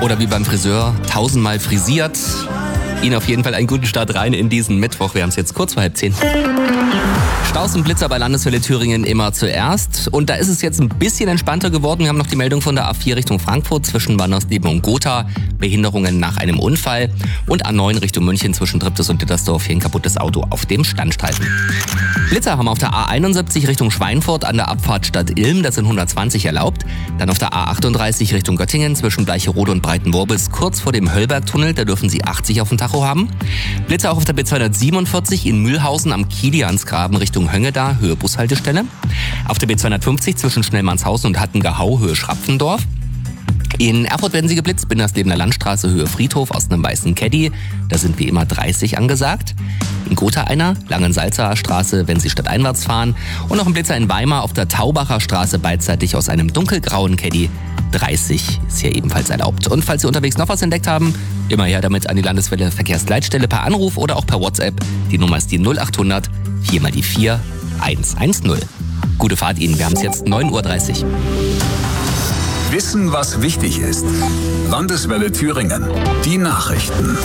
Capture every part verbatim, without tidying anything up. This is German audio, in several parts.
Oder wie beim Friseur, tausendmal frisiert. Ihnen auf jeden Fall einen guten Start rein in diesen Mittwoch. Wir haben es jetzt kurz vor halb zehn. Staus und Blitzer bei Landeswelle Thüringen immer zuerst. Und da ist es jetzt ein bisschen entspannter geworden. Wir haben noch die Meldung von der A vier Richtung Frankfurt zwischen Wannersleben und Gotha. Behinderungen nach einem Unfall. Und A neun Richtung München zwischen Triptis und Dittersdorf. Hier ein kaputtes Auto auf dem Standstreifen. Blitzer haben auf der A einundsiebzig Richtung Schweinfurt an der Abfahrt Stadt Ilm. Das sind hundertzwanzig erlaubt. Dann auf der A achtunddreißig Richtung Göttingen zwischen Bleicherode und Breitenworbis kurz vor dem Höllbergtunnel. Da dürfen Sie achtzig auf dem Tacho haben. Blitzer auch auf der B zweihundertsiebenundvierzig in Mühlhausen am Kiliansgraben Richtung Höngeda, Höhe Bushaltestelle. Auf der B zweihundertfünfzig zwischen Schnellmannshausen und Hattengehau, Höhe Schrapfendorf. In Erfurt werden sie geblitzt, Binderslebener Landstraße, Höhe Friedhof aus einem weißen Caddy. Da sind wie immer dreißig angesagt. In Gotha einer, Langensalzer Straße, wenn sie stadteinwärts fahren. Und noch ein Blitzer in Weimar auf der Taubacher Straße beidseitig aus einem dunkelgrauen Caddy. dreißig ist hier ebenfalls erlaubt. Und falls Sie unterwegs noch was entdeckt haben, immer her damit an die Landeswelle Verkehrsleitstelle per Anruf oder auch per WhatsApp. Die Nummer ist die null achthundert vier mal die vier eins eins null. Gute Fahrt Ihnen, wir haben es jetzt neun Uhr dreißig. Wissen, was wichtig ist. Landeswelle Thüringen. Die Nachrichten.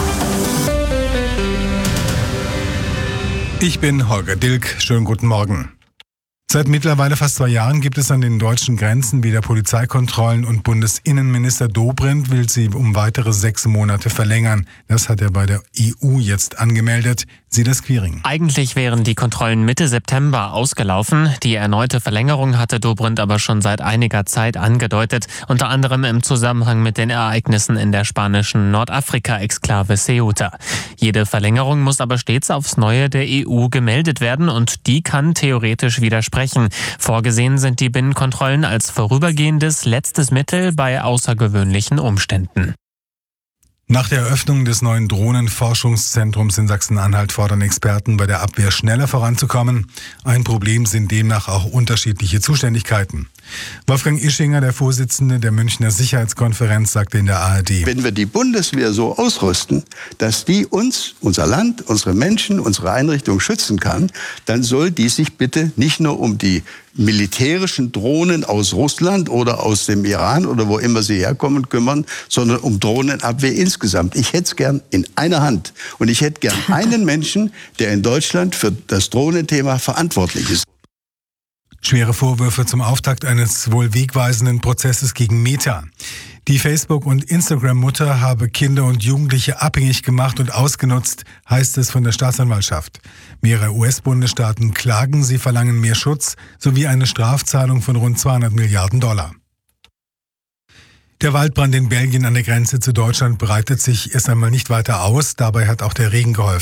Ich bin Holger Dilk. Schönen guten Morgen. Seit mittlerweile fast zwei Jahren gibt es an den deutschen Grenzen wieder Polizeikontrollen und Bundesinnenminister Dobrindt will sie um weitere sechs Monate verlängern. Das hat er bei der E U jetzt angemeldet. Silas Quiring. Eigentlich wären die Kontrollen Mitte September ausgelaufen. Die erneute Verlängerung hatte Dobrindt aber schon seit einiger Zeit angedeutet, unter anderem im Zusammenhang mit den Ereignissen in der spanischen Nordafrika-Exklave Ceuta. Jede Verlängerung muss aber stets aufs Neue der E U gemeldet werden und die kann theoretisch widersprechen. Vorgesehen sind die Binnenkontrollen als vorübergehendes letztes Mittel bei außergewöhnlichen Umständen. Nach der Eröffnung des neuen Drohnenforschungszentrums in Sachsen-Anhalt fordern Experten, bei der Abwehr schneller voranzukommen. Ein Problem sind demnach auch unterschiedliche Zuständigkeiten. Wolfgang Ischinger, der Vorsitzende der Münchner Sicherheitskonferenz, sagte in der A R D: Wenn wir die Bundeswehr so ausrüsten, dass die uns, unser Land, unsere Menschen, unsere Einrichtungen schützen kann, dann soll die sich bitte nicht nur um die militärischen Drohnen aus Russland oder aus dem Iran oder wo immer sie herkommen kümmern, sondern um Drohnenabwehr insgesamt. Ich hätte es gern in einer Hand. Und ich hätte gern einen Menschen, der in Deutschland für das Drohnenthema verantwortlich ist. Schwere Vorwürfe zum Auftakt eines wohl wegweisenden Prozesses gegen Meta. Die Facebook- und Instagram-Mutter habe Kinder und Jugendliche abhängig gemacht und ausgenutzt, heißt es von der Staatsanwaltschaft. Mehrere U S-Bundesstaaten klagen, sie verlangen mehr Schutz sowie eine Strafzahlung von rund zweihundert Milliarden Dollar. Der Waldbrand in Belgien an der Grenze zu Deutschland breitet sich erst einmal nicht weiter aus. Dabei hat auch der Regen geholfen.